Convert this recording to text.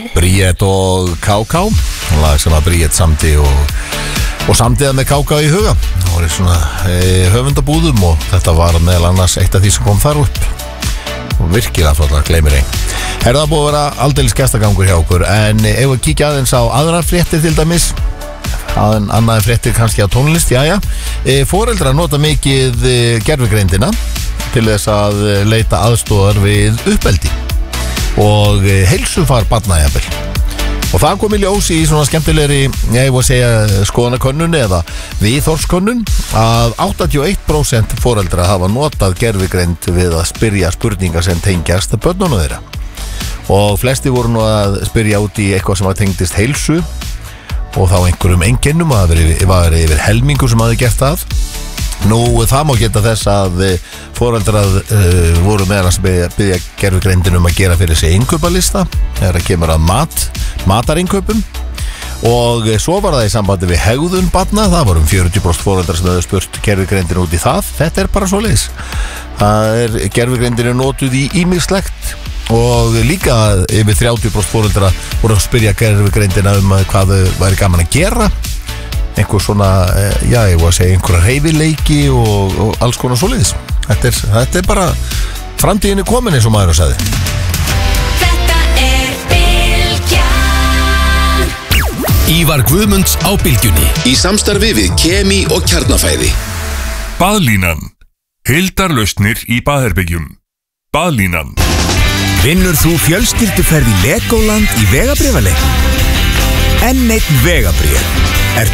Bríett og K.K. lag sem að Bríett samdi og samdiða með K.K. í huga. Það var í svona höfundabúðum og þetta var meðal annars eitt af því sem kom þar upp og virkilega flott, gleymir einn. Það búið að vera aldeilis gestagangur hjá okkur, en ef við kíkja aðeins á aðrar fréttir til dæmis, annaði fréttir kannski á tónlist, foreldrar nota mikið gervigreindina til þess að leita aðstoðar við uppeldi og heilsufar barna jafnvel. Og það kom í ljós í svona skemmtilegri, ég voru að segja skoðanakönnun eða viðhorfskönnun, að 81% foreldra hafa notað gervigreind við að spyrja spurningar sem tengjast börnunum þeirra. Og flesti voru nú að spyrja út í eitthvað sem að tengdist heilsu og þá einhverjum einkennum, að það var yfir helmingur sem hafði gert það. Nú, það má geta þess að foreldrar voru meðan að biðja gervigreindin að gera fyrir sig innkaupalista þegar það kemur að matarinkaupum, og svo var það í sambandi við hegðun barna. Það voru 40% foreldrar sem höfðu spurt gervigreindin út í það. Þetta er bara svoleiðis. Gervigreindin notuð í ýmislegt og líka yfir 30% foreldrar voru að spyrja gervigreindina hvað þau væri gaman að gera, einhver svona, ég voru að segja einhverja hreyfileiki og alls konar svoleiðis. Þetta er bara framtíðinni komin, eins og maður sagði. Þetta er Bylgjan. Ívar Guðmunds á Bylgjunni í samstarfi við Kemi og Kjarnafæði. Baðlínan. Heildarlausnir í baðherbyggjum. Baðlínan. Vinnur þú fjölskylduferð í Legoland í vegabréfaleik? Enn einn vegabréf.